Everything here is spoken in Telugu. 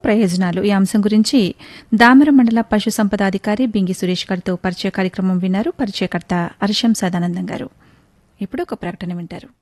ప్రయోజనాలు ఈ అంశం గురించి దామెర మండల పశు సంపద అధికారి బింగి సురేష్ గారితో పరిచయ కార్యక్రమం విన్నారు. పరిచయకర్త అరిశం సదానందం గారు. ఇప్పుడు ఒక ప్రకటన వింటారు.